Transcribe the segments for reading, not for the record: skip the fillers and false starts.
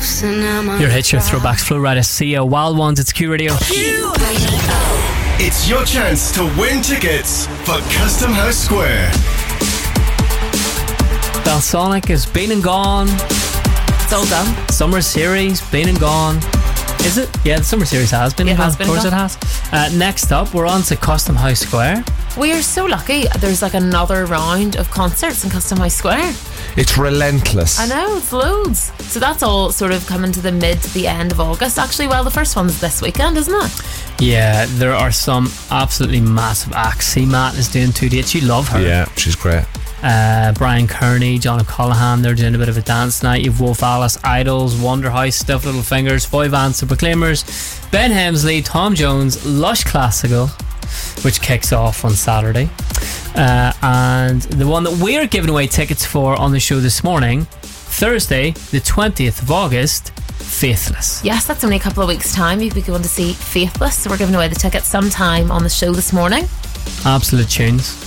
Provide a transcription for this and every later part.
Your hits, your throwbacks, Flo Rida, Sia, Wild Ones, it's Q Radio. Q Radio. It's your chance to win tickets for Custom House Square. Belsonic has been and gone. It's all done. Summer Series, been and gone. Is it? Yeah, the Summer Series has been and gone. Of course it has. Next up, we're on to Custom House Square. We are so lucky. There's like another round of concerts in Custom House Square. It's relentless. I know, it's loads. So that's all sort of coming to the end of August. Actually, well, the first one's this weekend, isn't it? Yeah, there are some absolutely massive acts. See, Matt is doing 2 dates. You love her. Yeah, she's great. Brian Kearney, John O'Callaghan, they're doing a bit of a dance night. You've Wolf Alice, Idols, Wonder House, Stiff Little Fingers, Foy Vance, The Proclaimers, Ben Hemsley, Tom Jones, Lush Classical, which kicks off on Saturday. And the one that we're giving away tickets for on the show this morning, Thursday, the 20th of August, Faithless. Yes, that's only a couple of weeks' time. You'll be going to see Faithless. So we're giving away the tickets sometime on the show this morning. Absolute tunes.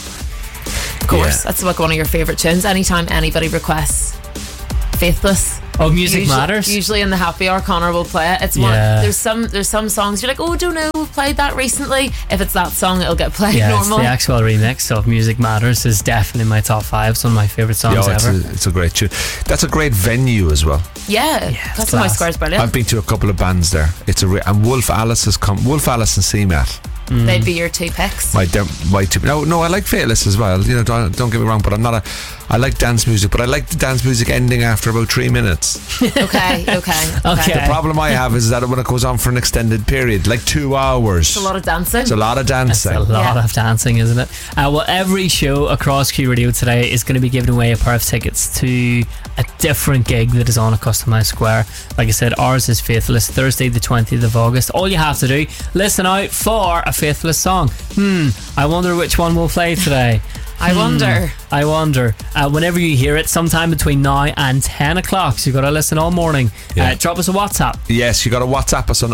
Of course, that's like one of your favourite tunes. Anytime anybody requests Faithless. Oh, Music Matters. Usually in the happy hour, Connor will play it. It's one. There's some songs you're like, oh, don't know, we've played that recently. If it's that song, it'll get played normal. The actual remix of Music Matters is definitely my top 5. It's one of my favourite songs ever. It's a great tune. That's a great venue as well. Yeah, Custom House Square is brilliant. I've been to a couple of bands there. And Wolf Alice has come. Wolf Alice and CMAT. They'd be your 2 picks. My two. No, I like Faithless as well. You know, don't get me wrong, but I like dance music, but I like the dance music ending after about 3 minutes. Okay. The problem I have is that when it goes on for an extended period, like 2 hours. It's a lot of dancing. It's a lot of dancing, isn't it? Well, every show across Q Radio today is going to be giving away a pair of tickets to a different gig that is on at Custom House Square. Like I said, ours is Faithless, Thursday the 20th of August. All you have to do, listen out for a Faithless song. I wonder which one we'll play today. I wonder. Whenever you hear it, sometime between now and 10 o'clock, so you've got to listen all morning. Drop us a WhatsApp. Yes, you got to WhatsApp us on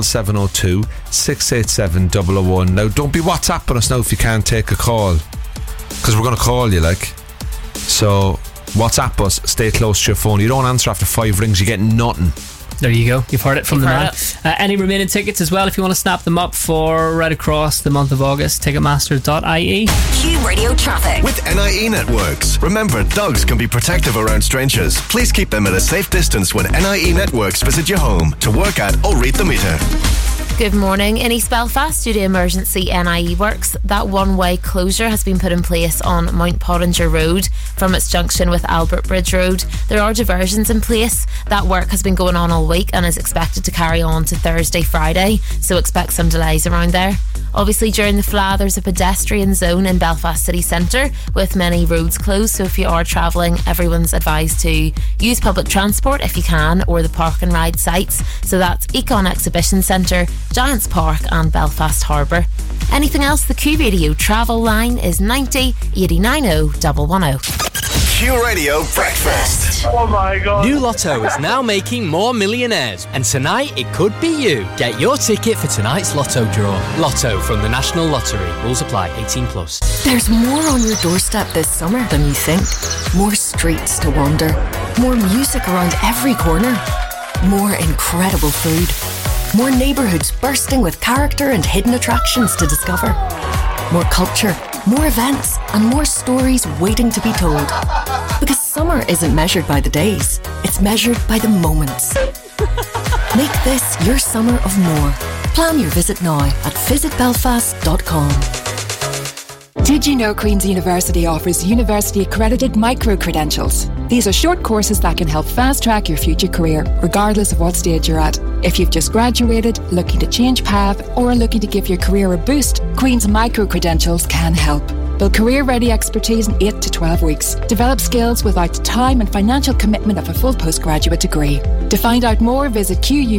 07702 687 001. Now, don't be WhatsApping us now if you can't take a call, because we're going to call you, like. So, WhatsApp us, stay close to your phone. You don't answer after 5 rings, you get nothing. There you go. You've heard it from the man. Any remaining tickets as well, if you want to snap them up for right across the month of August, ticketmaster.ie. Q Radio traffic with NIE Networks. Remember, dogs can be protective around strangers. Please keep them at a safe distance when NIE Networks visit your home to work at or read the meter. Good morning. In East Belfast, due to emergency NIE works, that one-way closure has been put in place on Mount Pottinger Road from its junction with Albert Bridge Road. There are diversions in place. That work has been going on all week and is expected to carry on to Thursday, Friday, so expect some delays around there. Obviously, during the Fleadh, there's a pedestrian zone in Belfast city centre with many roads closed, so if you are travelling, everyone's advised to use public transport if you can, or the park and ride sites. So that's Econ Exhibition Centre, Giants Park and Belfast Harbour. Anything else? The Q Radio travel line is 90 89 110. Q Radio Breakfast. Oh my God. New Lotto is now making more millionaires, and tonight it could be you. Get your ticket for tonight's Lotto draw. Lotto from the National Lottery. Rules apply. 18+. There's more on your doorstep this summer than you think. More streets to wander. More music around every corner. More incredible food. More neighbourhoods bursting with character and hidden attractions to discover. More culture, more events, and more stories waiting to be told. Because summer isn't measured by the days, it's measured by the moments. Make this your summer of more. Plan your visit now at visitbelfast.com. Did you know Queen's University offers university-accredited micro-credentials? These are short courses that can help fast-track your future career, regardless of what stage you're at. If you've just graduated, looking to change path, or looking to give your career a boost, Queen's micro-credentials can help. Build career-ready expertise in 8 to 12 weeks. Develop skills without the time and financial commitment of a full postgraduate degree. To find out more, visit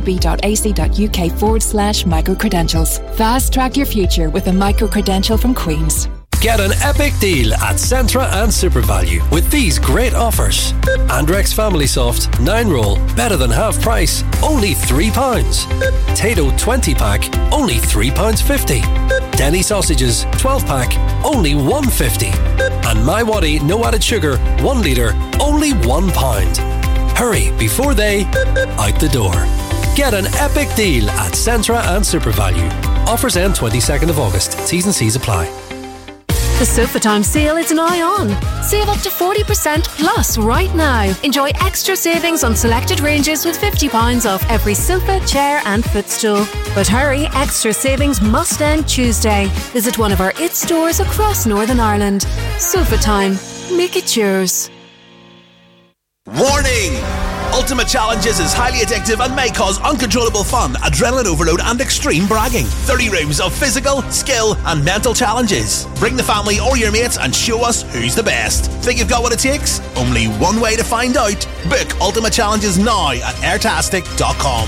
qub.ac.uk/micro-credentials. Fast-track your future with a micro-credential from Queen's. Get an epic deal at Centra and SuperValue with these great offers. Andrex Family Soft 9 roll, better than half price, only £3. Tato 20 pack, only £3.50. Denny sausages 12 pack, only £1.50. And My Waddy no added sugar 1 litre, only £1. Hurry before they out the door. Get an epic deal at Centra and SuperValue. Offers end 22nd of August. T's and C's apply. The Sofa Time sale is now on. Save up to 40% plus right now. Enjoy extra savings on selected ranges with £50 off every sofa, chair and footstool. But hurry, extra savings must end Tuesday. Visit one of our 8 stores across Northern Ireland. Sofa Time. Make it yours. Warning! Ultimate Challenges is highly addictive and may cause uncontrollable fun, adrenaline overload and extreme bragging. 30 rooms of physical, skill and mental challenges. Bring the family or your mates and show us who's the best. Think you've got what it takes? Only one way to find out. Book Ultimate Challenges now at airtastic.com.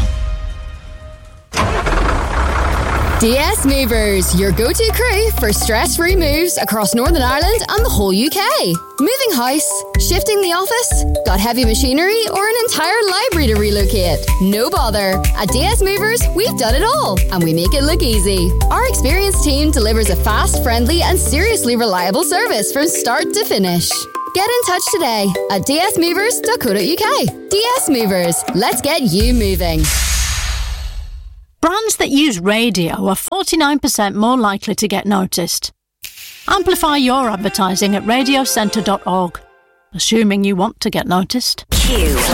DS Movers, your go-to crew for stress-free moves across Northern Ireland and the whole UK. Moving house, shifting the office, got heavy machinery or an entire library to relocate? No bother. At DS Movers, we've done it all and we make it look easy. Our experienced team delivers a fast, friendly and seriously reliable service from start to finish. Get in touch today at dsmovers.co.uk. DS Movers, let's get you moving. Brands that use radio are 49% more likely to get noticed. Amplify your advertising at radiocentre.org, assuming you want to get noticed. Q